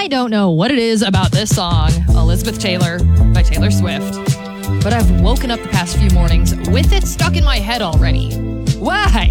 I don't know what it is about this song, Elizabeth Taylor by Taylor Swift, but I've woken up the past few mornings with it stuck in my head already. Why?